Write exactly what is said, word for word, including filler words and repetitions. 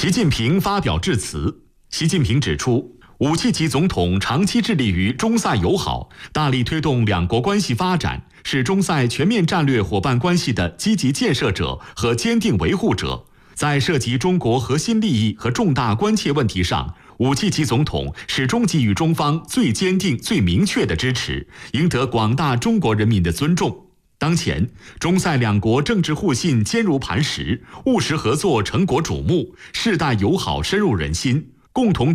习近平发表致辞。习近平指出，武契奇总统长期致力于中塞友好，大力推动两国关系发展，是中塞全面战略伙伴关系的积极建设者和坚定维护者。在涉及中国核心利益和重大关切问题上，武契奇总统始终给予中方最坚定、最明确的支持，赢得广大中国人民的尊重。当前，中塞两国政治互信坚如磐石，务实合作成果瞩目，世代友好深入人心，共同